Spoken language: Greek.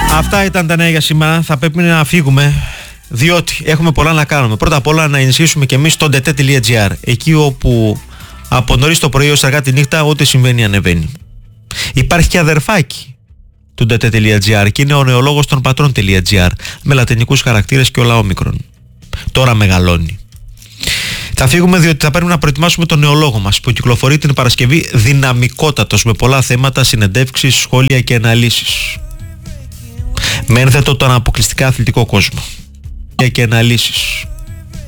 Αυτά ήταν τα νέα για σήμερα. Θα πρέπει να φύγουμε, διότι έχουμε πολλά να κάνουμε. Πρώτα απ' όλα να ενισχύσουμε και εμείς το dete.gr, εκεί όπου από νωρίς το πρωί ως αργά τη νύχτα ό,τι συμβαίνει ανεβαίνει. Υπάρχει και αδερφάκι του dete.gr και είναι ο νεολόγος των πατρών.gr, με λατινικούς χαρακτήρες και όλα όμικρον. Τώρα μεγαλώνει. Θα φύγουμε διότι θα πρέπει να προετοιμάσουμε τον νεολόγο μας που κυκλοφορεί την Παρασκευή δυναμικότατος, με πολλά θέματα, συνεντεύξεις, σχόλια και αναλύσεις. Με ένθετο τον αποκλειστικά αθλητικό κόσμο και αναλύσεις.